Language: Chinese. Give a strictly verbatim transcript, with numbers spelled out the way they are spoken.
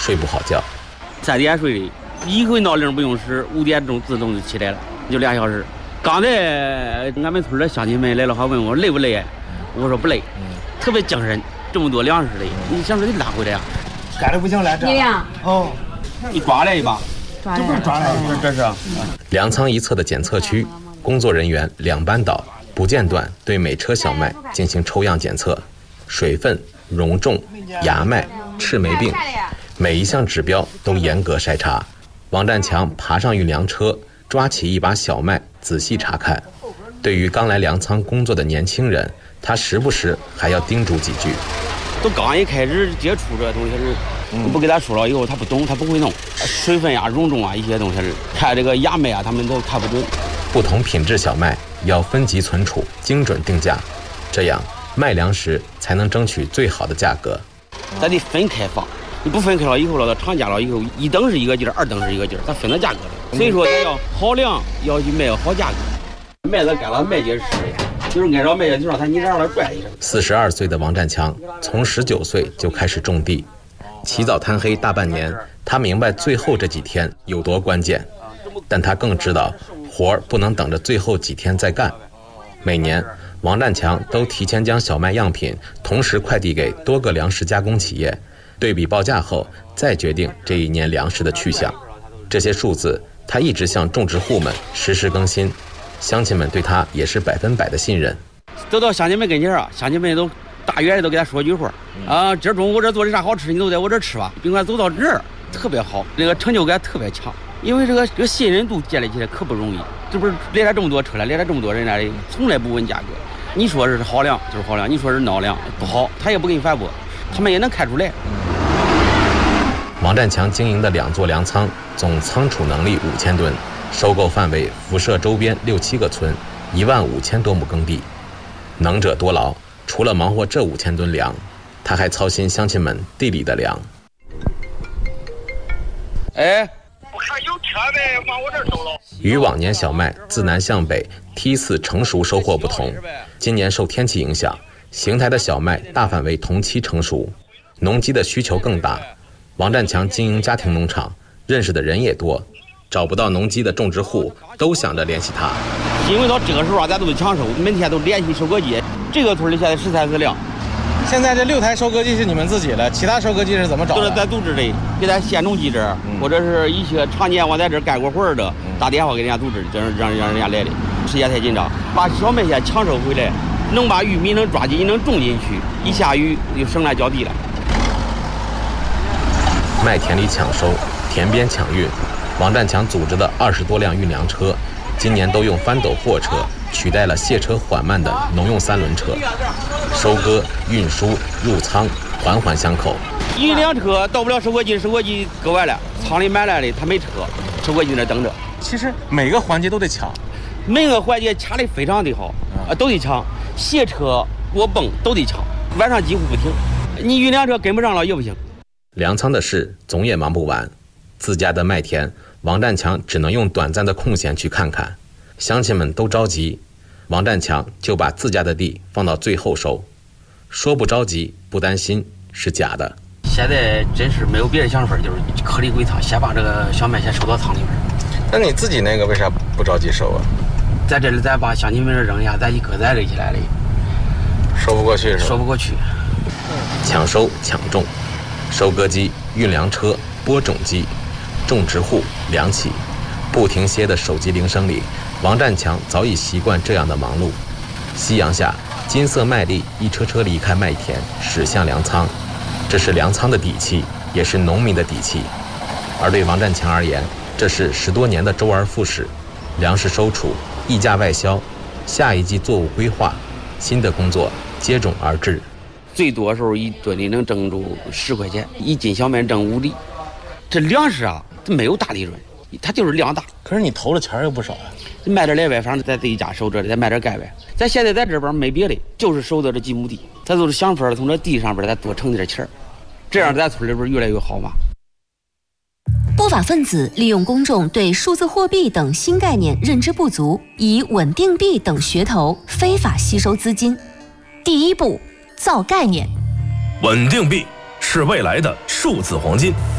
睡不好觉。 三点睡的，一回闹铃不用使，五点钟自动就起来了，就俩小时。刚才俺们村的乡亲们来了，还问我累不累，我说不累，特别精神。这么多粮食的，你想着得拉回来呀？ 干的不行了，这。 你俩哦，你抓来一把， 这不是抓来， 这是。 粮仓一侧的检测区，工作人员两班倒，不间断对每车小麦进行抽样检测，水分、容重、芽麦、赤霉病，每一项指标都严格筛查。王占强爬上运粮车，抓起一把小麦，仔细查看。对于刚来粮仓工作的年轻人，他时不时还要叮嘱几句。 都刚一开始接触这东西是，你不给他说了以后，他不懂，他不会弄。水分啊、容重啊一些东西是，看这个芽麦啊，他们都看不准。 不同品质小麦要分级存储，精准定价，这样卖粮食才能争取最好的价格。 咱得分开放，你不分开了以后了，到厂家了以后，一等是一个劲儿，二等是一个劲儿，它分了价格的。所以说，咱要好粮，要去卖好价格。麦子干了，麦秸是的。就是按照麦秸头上，他你让他转一下。 四十二岁的王占强从十九岁就开始种地，起早贪黑大半年，他明白最后这几天有多关键，但他更知道活儿不能等着最后几天再干。每年，王占强都提前将小麦样品同时快递给多个粮食加工企业，对比报价后再决定这一年粮食的去向。这些数字他一直向种植户们实时更新。乡亲们对他也是百分百的信任。 走到乡亲们跟前啊，乡亲们都大远的都给他说句话啊，今儿中午我这做的啥好吃，你都在我这吃吧。并且走到这儿特别好，这个成就感特别强，因为这个这个信任度建立起来可不容易。这不是来了这么多车了，来了这么多人来的，从来不问价格。你说是好粮就是好粮，你说是孬粮不好，他也不给你反驳，他们也能看出来。 王占强经营的两座粮仓总仓储能力五千吨。收购范围辐射周边六七个村，一万五千多亩耕地。能者多劳，除了忙活这五千吨粮，他还操心乡亲们地里的粮。 哎， 我看有车呗，往我这儿走了。 与往年小麦自南向北梯次成熟收获不同，今年受天气影响，邢台的小麦大范围同期成熟，农机的需求更大。王占强经营家庭农场，认识的人也多。找不到农机的种植户都想着联系他， 因为到这个时候啊，咱都是抢收，每天都联系收割机。这个村里现在十三四辆， 现在这六台收割机是你们自己的，其他收割机是怎么找的？ 都是咱组织的，给咱县农机这儿，嗯、或者是一些常年我在这儿干过活的，打电话给人家组织，让让让人家来的。时间太紧张，把小麦先抢收回来，能把玉米能抓紧，能种进去，一下雨就省来浇地了。 麦田里抢收，田边抢运。王占强组织的二十多辆运粮车，今年都用翻斗货车取代了卸车缓慢的农用三轮车，收割、运输、入仓环环相扣。 一辆车到不了收割机，收割机割完了，仓里买来的他没车，收割机那等着。 其实每个环节都得抢， 每个环节掐得非常的好啊，都得抢，卸车、过泵都得抢，晚上几乎不停。你运粮车跟不上了也不行。 粮仓的事总也忙不完，自家的麦田。王占强只能用短暂的空闲去看看，乡亲们都着急，王占强就把自家的地放到最后收。说不着急不担心是假的。 现在真是没有别的想法，就是颗粒归仓，先把这个小麦先收到仓里面。 那你自己那个为啥不着急收啊？ 在这里咱把乡亲们扔下，咱一搁在垒起来的， 收不过去是吧？ 收不过去。 抢收抢种，收割机、运粮车、播种机。种植户、粮企，不停歇的手机铃声里，王占强早已习惯这样的忙碌。夕阳下，金色麦粒一车车离开麦田，驶向粮仓，这是粮仓的底气，也是农民的底气。而对王占强而言，这是十多年的周而复始，粮食收储、溢价外销，下一季作物规划，新的工作接踵而至。 最多时候一吨里能挣出十块钱，一斤小麦挣五厘。这粮食啊，它没有大利润，它就是量大。 可是你投的钱又不少呀、啊。 卖点来外，反正在自己家收着的，再卖点盖外。咱现在在这边没别的，就是收的这几亩地，咱都是想法从这地上边再多挣点钱，这样咱村里边越来越好嘛。 不法分子利用公众对数字货币等新概念认知不足，以稳定币等噱头非法吸收资金。第一步，造概念。 稳定币是未来的数字黄金。